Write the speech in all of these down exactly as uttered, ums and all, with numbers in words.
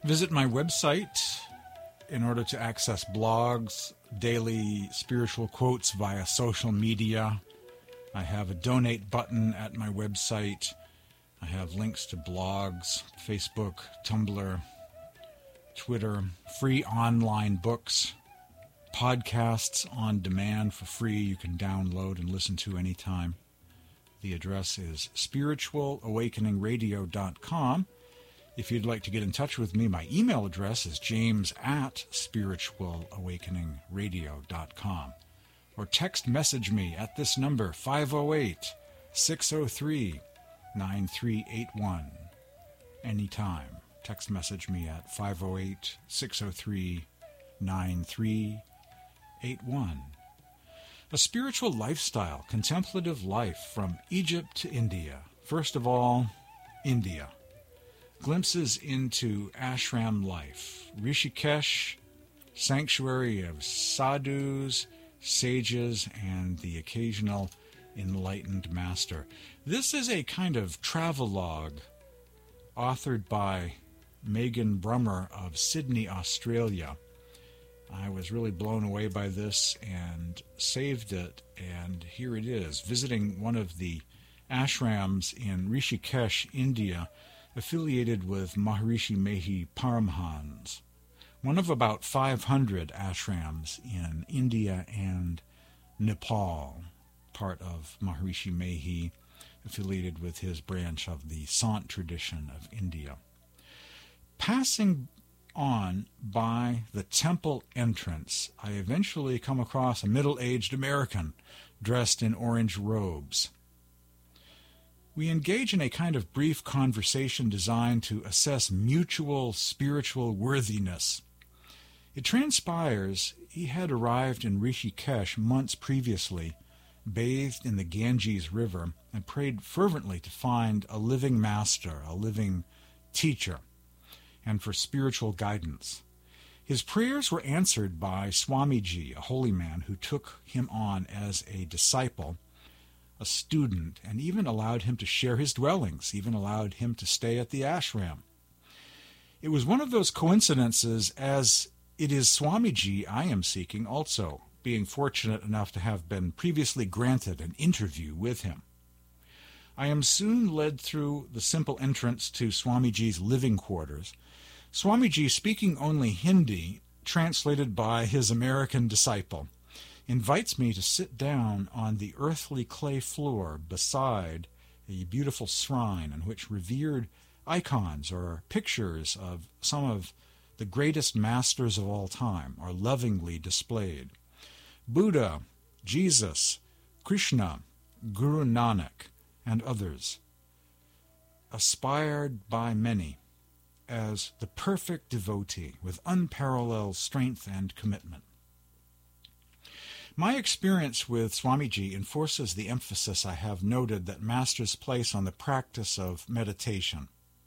Visit my website in order to access blogs, daily spiritual quotes via social media. I have a donate button at my website. I have links to blogs, Facebook, Tumblr, Twitter, free online books, podcasts on demand for free you can download and listen to anytime. The address is spiritual awakening radio dot com. If you'd like to get in touch with me, my email address is james at spiritual awakening radio dot com. Or text message me at this number, five oh eight, six oh three, nine three eight one. Anytime. Text message me at five oh eight, six oh three, nine three eight one. A spiritual lifestyle, contemplative life from Egypt to India. First of all, India. Glimpses into ashram life. Rishikesh, sanctuary of sadhus, sages, and the occasional enlightened master. This is a kind of travelogue authored by Megan Brummer of Sydney, Australia. I was really blown away by this and saved it, and here it is, visiting one of the ashrams in Rishikesh, India, affiliated with Maharishi Mehi Paramhans, one of about five hundred ashrams in India and Nepal, part of Maharishi Mehi, affiliated with his branch of the Sant tradition of India. Passing on by the temple entrance, I eventually come across a middle-aged American dressed in orange robes. We engage in a kind of brief conversation designed to assess mutual spiritual worthiness. It transpires he had arrived in Rishikesh months previously, bathed in the Ganges River, and prayed fervently to find a living master, a living teacher, and for spiritual guidance. His prayers were answered by Swamiji, a holy man who took him on as a disciple, a student, and even allowed him to share his dwellings, even allowed him to stay at the ashram. It was one of those coincidences, as it is Swamiji I am seeking also, being fortunate enough to have been previously granted an interview with him. I am soon led through the simple entrance to Swamiji's living quarters. Swamiji, speaking only Hindi, translated by his American disciple, invites me to sit down on the earthly clay floor beside a beautiful shrine in which revered icons or pictures of some of the greatest masters of all time are lovingly displayed. Buddha, Jesus, Krishna, Guru Nanak, and others, aspired by many as the perfect devotee with unparalleled strength and commitment. My experience with Swamiji enforces the emphasis I have noted that masters place on the practice of meditation.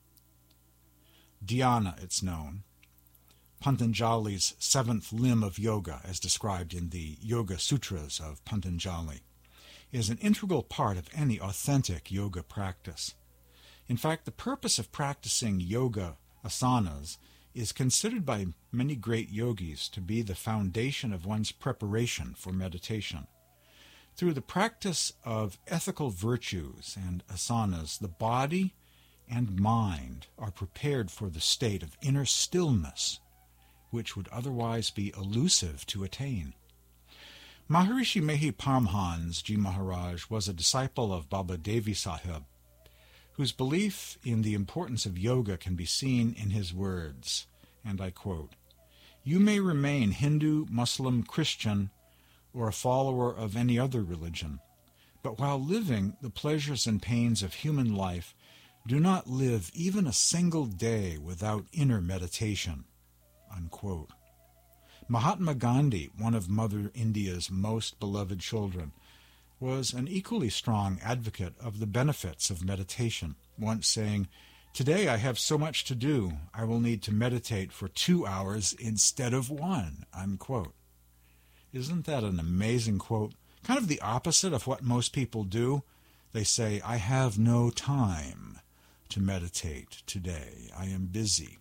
Dhyana, it's known, Patanjali's seventh limb of yoga, as described in the Yoga Sutras of Patanjali, is an integral part of any authentic yoga practice. In fact, the purpose of practicing yoga asanas is considered by many great yogis to be the foundation of one's preparation for meditation. Through the practice of ethical virtues and asanas, the body and mind are prepared for the state of inner stillness, which would otherwise be elusive to attain. Maharishi Mehi Paramhans Ji Maharaj was a disciple of Baba Devi Sahib, whose belief in the importance of yoga can be seen in his words, and I quote, "You may remain Hindu, Muslim, Christian, or a follower of any other religion, but while living the pleasures and pains of human life, do not live even a single day without inner meditation." Unquote. Mahatma Gandhi, one of Mother India's most beloved children, was an equally strong advocate of the benefits of meditation, once saying, "Today I have so much to do, I will need to meditate for two hours instead of one." Unquote. Isn't that an amazing quote? Kind of the opposite of what most people do. They say, "I have no time to meditate today. I am busy."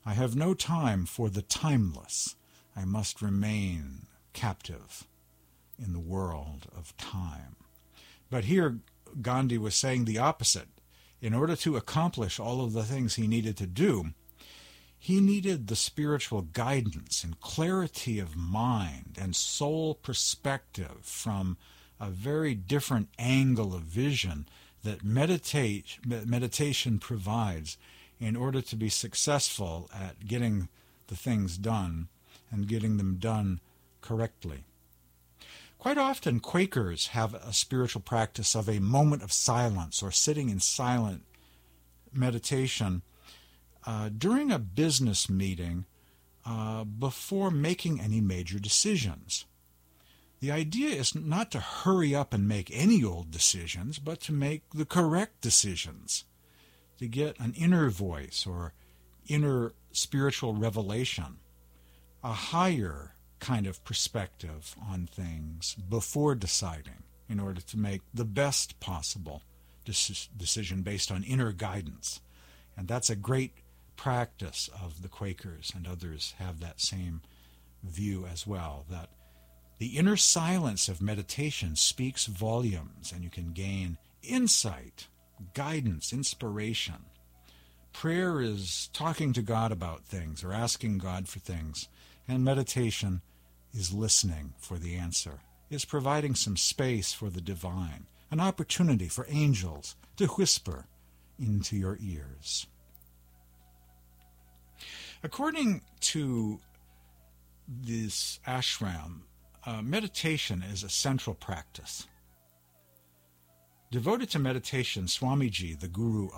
I have no time for the timeless. I must remain captive in the world of time. But here Gandhi was saying the opposite. In order to accomplish all of the things he needed to do, he needed the spiritual guidance and clarity of mind and soul perspective from a very different angle of vision that meditate, meditation provides in order to be successful at getting the things done and getting them done correctly. Quite often, Quakers have a spiritual practice of a moment of silence or sitting in silent meditation uh, during a business meeting uh, before making any major decisions. The idea is not to hurry up and make any old decisions, but to make the correct decisions, to get an inner voice or inner spiritual revelation, a higher kind of perspective on things before deciding in order to make the best possible decision based on inner guidance. And that's a great practice of the Quakers, and others have that same view as well, that the inner silence of meditation speaks volumes, and you can gain insight, guidance, inspiration. Prayer is talking to God about things or asking God for things, and meditation is listening for the answer, is providing some space for the divine, an opportunity for angels to whisper into your ears. According to this ashram, uh, meditation is a central practice. Devoted to meditation, Swamiji, the guru